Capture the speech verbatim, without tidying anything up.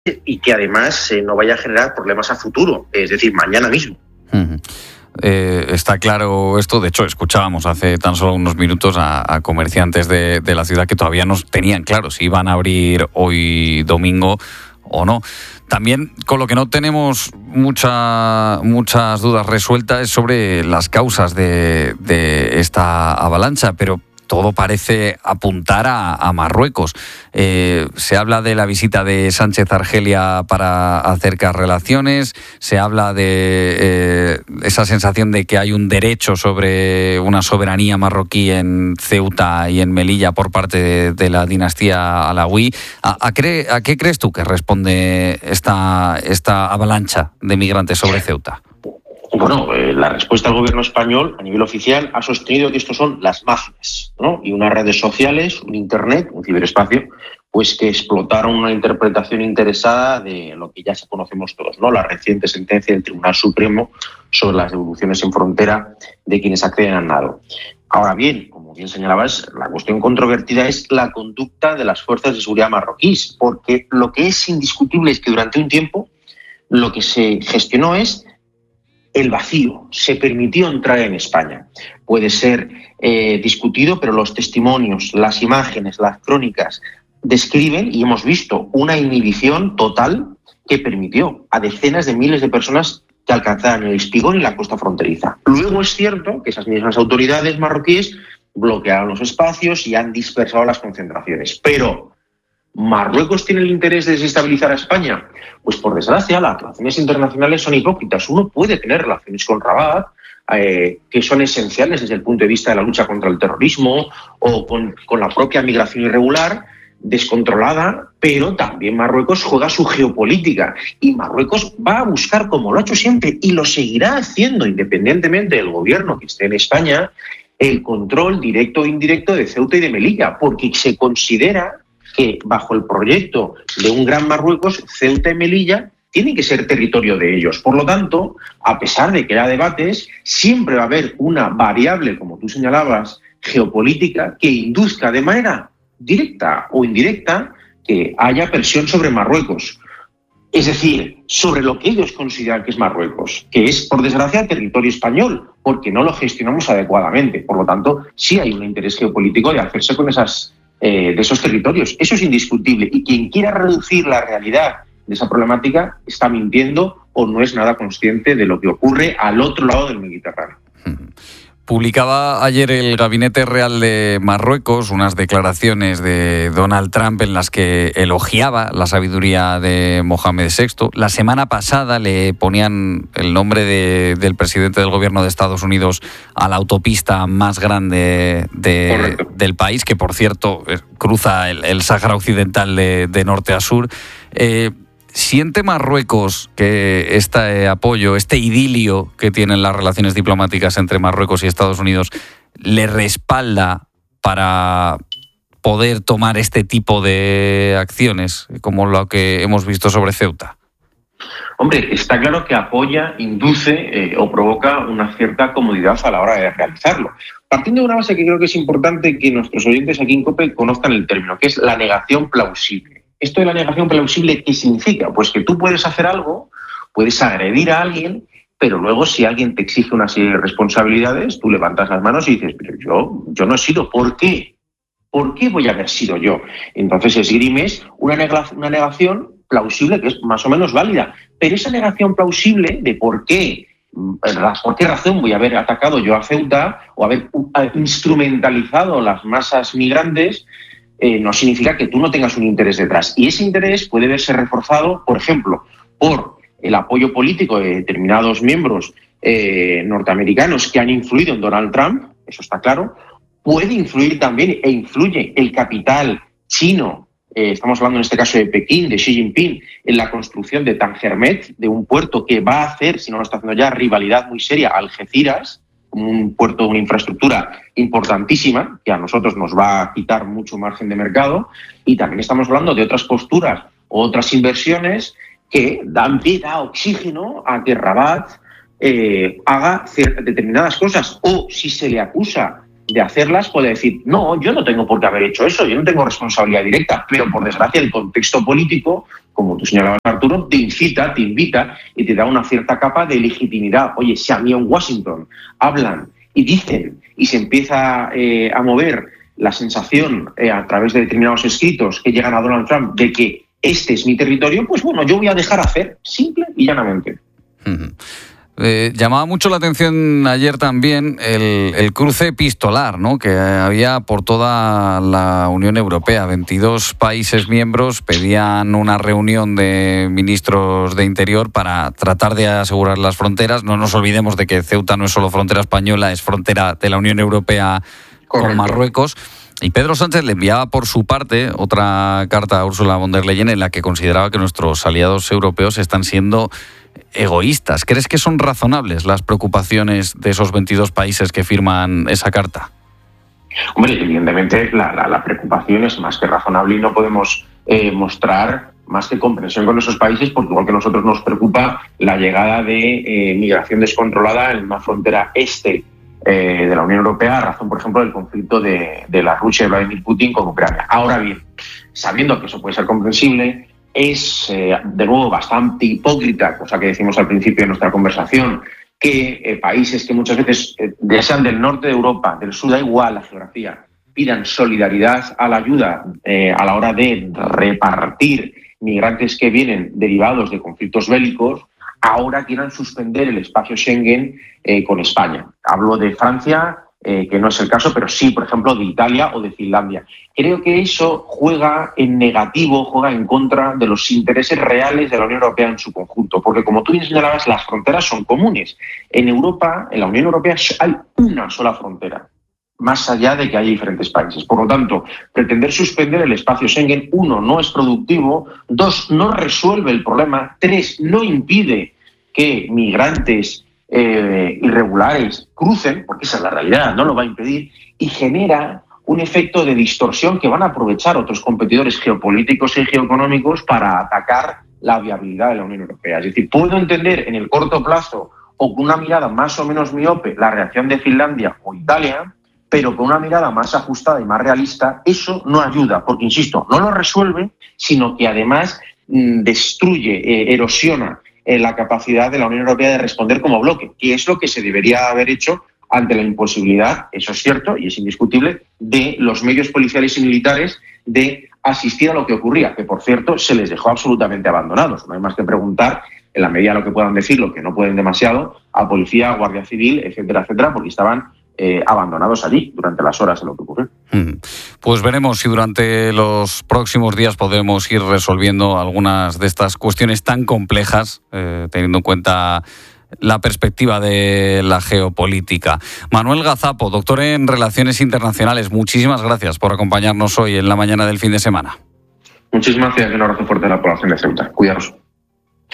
y que además eh, no vaya a generar problemas a futuro, es decir, mañana mismo. Uh-huh. Eh, está claro esto. De hecho, escuchábamos hace tan solo unos minutos a, a comerciantes de, de la ciudad que todavía no tenían claro si iban a abrir hoy domingo o no. También con lo que no tenemos mucha, muchas dudas resueltas es sobre las causas de, de esta avalancha, pero todo parece apuntar a, a Marruecos. Eh, se habla de la visita de Sánchez a Argelia para acercar relaciones, se habla de eh, esa sensación de que hay un derecho sobre una soberanía marroquí en Ceuta y en Melilla por parte de, de la dinastía alauí. ¿A, a, cre, ¿A qué crees tú que responde esta, esta avalancha de migrantes sobre Ceuta? Bueno, eh, la respuesta del gobierno español a nivel oficial ha sostenido que estos son las mafias, ¿no? Y unas redes sociales, un internet, un ciberespacio, pues que explotaron una interpretación interesada de lo que ya se conocemos todos, ¿no? La reciente sentencia del Tribunal Supremo sobre las devoluciones en frontera de quienes acceden al nado. Ahora bien, como bien señalabas, la cuestión controvertida es la conducta de las fuerzas de seguridad marroquíes, porque lo que es indiscutible es que durante un tiempo lo que se gestionó es el vacío. Se permitió entrar en España. Puede ser eh, discutido, pero los testimonios, las imágenes, las crónicas describen, y hemos visto, una inhibición total que permitió a decenas de miles de personas que alcanzaran el Espigón y la costa fronteriza. Luego es cierto que esas mismas autoridades marroquíes bloquearon los espacios y han dispersado las concentraciones. Pero ¿Marruecos tiene el interés de desestabilizar a España? Pues por desgracia las relaciones internacionales son hipócritas. Uno puede tener relaciones con Rabat, eh, que son esenciales desde el punto de vista de la lucha contra el terrorismo o con, con la propia migración irregular descontrolada, pero también Marruecos juega su geopolítica y Marruecos va a buscar, como lo ha hecho siempre y lo seguirá haciendo independientemente del gobierno que esté en España, el control directo o indirecto de Ceuta y de Melilla, porque se considera que bajo el proyecto de un gran Marruecos, Ceuta y Melilla tienen que ser territorio de ellos. Por lo tanto, a pesar de que haya debates, siempre va a haber una variable, como tú señalabas, geopolítica, que induzca de manera directa o indirecta que haya presión sobre Marruecos. Es decir, sobre lo que ellos consideran que es Marruecos, que es, por desgracia, territorio español, porque no lo gestionamos adecuadamente. Por lo tanto, sí hay un interés geopolítico de hacerse con esas Eh, de esos territorios. Eso es indiscutible. Y quien quiera reducir la realidad de esa problemática está mintiendo o no es nada consciente de lo que ocurre al otro lado del Mediterráneo. Publicaba ayer el Gabinete Real de Marruecos unas declaraciones de Donald Trump en las que elogiaba la sabiduría de Mohamed sexto. La semana pasada le ponían el nombre de, del presidente del gobierno de Estados Unidos a la autopista más grande de, del país, que por cierto cruza el, el Sáhara Occidental de, de norte a sur. Eh, ¿Siente Marruecos que este apoyo, este idilio que tienen las relaciones diplomáticas entre Marruecos y Estados Unidos le respalda para poder tomar este tipo de acciones, como lo que hemos visto sobre Ceuta? Hombre, está claro que apoya, induce eh, o provoca una cierta comodidad a la hora de realizarlo. Partiendo de una base que creo que es importante que nuestros oyentes aquí en COPE conozcan el término, que es la negación plausible. Esto de la negación plausible, ¿qué significa? Pues que tú puedes hacer algo, puedes agredir a alguien, pero luego si alguien te exige una serie de responsabilidades, tú levantas las manos y dices, pero yo, yo no he sido, ¿por qué? ¿Por qué voy a haber sido yo? Entonces esgrimes una, neg- una negación plausible que es más o menos válida, pero esa negación plausible de por qué, por qué razón voy a haber atacado yo a Ceuta o haber instrumentalizado las masas migrantes, Eh, no significa que tú no tengas un interés detrás. Y ese interés puede verse reforzado, por ejemplo, por el apoyo político de determinados miembros eh, norteamericanos que han influido en Donald Trump, eso está claro. Puede influir también, e influye, el capital chino, eh, estamos hablando en este caso de Pekín, de Xi Jinping, en la construcción de Tangermet, de un puerto que va a hacer, si no lo está haciendo ya, rivalidad muy seria a Algeciras, como un puerto, una infraestructura importantísima, que a nosotros nos va a quitar mucho margen de mercado, y también estamos hablando de otras posturas, otras inversiones que dan pie, da oxígeno a que Rabat eh, haga determinadas cosas, o si se le acusa de hacerlas puede decir, no, yo no tengo por qué haber hecho eso, yo no tengo responsabilidad directa, pero por desgracia el contexto político, como tú señalabas, Arturo, te incita, te invita y te da una cierta capa de legitimidad. Oye, si a mí en Washington hablan y dicen y se empieza eh, a mover la sensación eh, a través de determinados escritos que llegan a Donald Trump de que este es mi territorio, pues bueno, yo voy a dejar hacer, simple y llanamente. Uh-huh. Eh, llamaba mucho la atención ayer también el, el cruce epistolar, ¿no?, que había por toda la Unión Europea. veintidós países miembros pedían una reunión de ministros de Interior para tratar de asegurar las fronteras. No nos olvidemos de que Ceuta no es solo frontera española, es frontera de la Unión Europea. Correcto. Con Marruecos. Y Pedro Sánchez le enviaba por su parte otra carta a Ursula von der Leyen en la que consideraba que nuestros aliados europeos están siendo egoístas. ¿Crees que son razonables las preocupaciones de esos veintidós países que firman esa carta? Hombre, evidentemente la, la, la preocupación es más que razonable y no podemos eh, mostrar más que comprensión con esos países, porque igual que a nosotros nos preocupa la llegada de eh, migración descontrolada en una frontera este eh, de la Unión Europea, a razón, por ejemplo, del conflicto de, de la Rusia de Vladimir Putin con Ucrania. Ahora bien, sabiendo que eso puede ser comprensible, es eh, de nuevo bastante hipócrita, cosa que decimos al principio de nuestra conversación, que eh, países que muchas veces, eh, ya sean del norte de Europa, del sur, da igual la geografía, pidan solidaridad a la ayuda eh, a la hora de repartir migrantes que vienen derivados de conflictos bélicos, ahora quieran suspender el espacio Schengen eh, con España. Hablo de Francia, eh, que no es el caso, pero sí, por ejemplo, de Italia o de Finlandia. Creo que eso juega en negativo, juega en contra de los intereses reales de la Unión Europea en su conjunto, porque como tú bien señalabas, las fronteras son comunes. En Europa, en la Unión Europea, hay una sola frontera, más allá de que haya diferentes países. Por lo tanto, pretender suspender el espacio Schengen, uno, no es productivo, dos, no resuelve el problema, tres, no impide que migrantes eh, irregulares crucen, porque esa es la realidad, no lo va a impedir, y genera un efecto de distorsión que van a aprovechar otros competidores geopolíticos y geoeconómicos para atacar la viabilidad de la Unión Europea. Es decir, puedo entender en el corto plazo o con una mirada más o menos miope la reacción de Finlandia o Italia, pero con una mirada más ajustada y más realista, eso no ayuda, porque, insisto, no lo resuelve, sino que además mmm, destruye, eh, erosiona eh, la capacidad de la Unión Europea de responder como bloque, que es lo que se debería haber hecho ante la imposibilidad, eso es cierto y es indiscutible, de los medios policiales y militares de asistir a lo que ocurría, que, por cierto, se les dejó absolutamente abandonados. No hay más que preguntar, en la medida de lo que puedan decir, lo que no pueden demasiado, a policía, guardia civil, etcétera, etcétera, porque estaban Eh, abandonados allí durante las horas de lo que ocurrió. Pues veremos si durante los próximos días podemos ir resolviendo algunas de estas cuestiones tan complejas, eh, teniendo en cuenta la perspectiva de la geopolítica. Manuel Gazapo, doctor en Relaciones Internacionales, muchísimas gracias por acompañarnos hoy en la mañana del fin de semana. Muchísimas gracias y un abrazo fuerte a la población de Ceuta. Cuidaros.